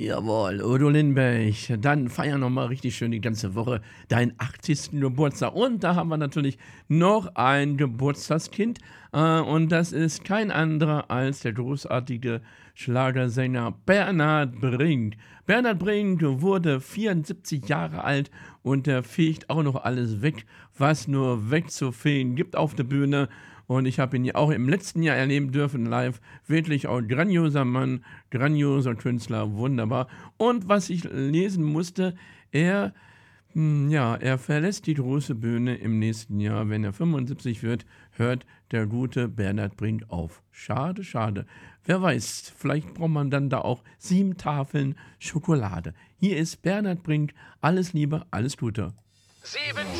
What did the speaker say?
Jawohl, Udo Lindenberg. Dann feier noch mal richtig schön die ganze Woche deinen 80. Geburtstag. Und da haben wir natürlich noch ein Geburtstagskind. Und das ist kein anderer als der großartige Schlagersänger Bernhard Brink. Bernhard Brink wurde 74 Jahre alt und er fegt auch noch alles weg, was nur wegzufegen gibt auf der Bühne. Und ich habe ihn ja auch im letzten Jahr erleben dürfen, live. Wirklich auch grandioser Mann, grandioser Künstler, wunderbar. Und was ich lesen musste, er verlässt die große Bühne im nächsten Jahr. Wenn er 75 wird, hört der gute Bernhard Brink auf. Schade, schade. Wer weiß, vielleicht braucht man dann da auch 7 Tafeln Schokolade. Hier ist Bernhard Brink. Alles Liebe, alles Gute. 7